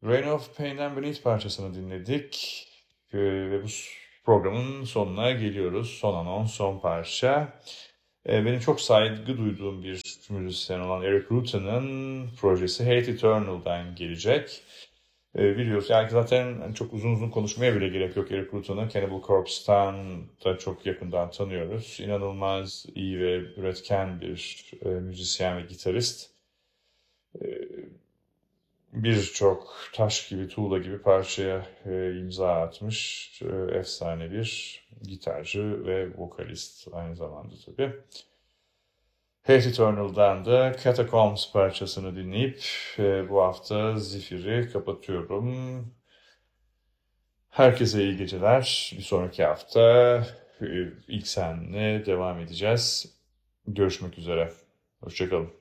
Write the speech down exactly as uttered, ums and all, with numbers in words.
Reign of Pain'den Beneath parçasını dinledik. Ee, ve bu programın sonuna geliyoruz. Son anons, son parça. Ee, benim çok saygı duyduğum bir müzisyen olan Eric Rutan'ın projesi Hate Eternal'dan gelecek. Ee, biliyoruz yani zaten çok uzun uzun konuşmaya bile gerek yok Eric Rutan'ı. Cannibal Corpse'tan da çok yakından tanıyoruz. İnanılmaz iyi ve üretken bir e, müzisyen ve gitarist. Ee, Birçok taş gibi, tuğla gibi parçaya e, imza atmış e, efsane bir gitarcı ve vokalist aynı zamanda tabii. Hate Eternal'dan da Catacombs parçasını dinleyip e, bu hafta Zifir'i kapatıyorum. Herkese iyi geceler. Bir sonraki hafta e, ilk senle devam edeceğiz. Görüşmek üzere. Hoşçakalın.